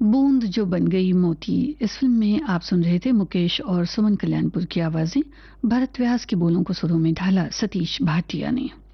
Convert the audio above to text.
बूंद जो बन गई मोती। इस फिल्म में आप सुन रहे थे मुकेश और सुमन कल्याणपुर की आवाजें। भरत व्यास के बोलों को सुरों में ढाला सतीश भाटिया ने।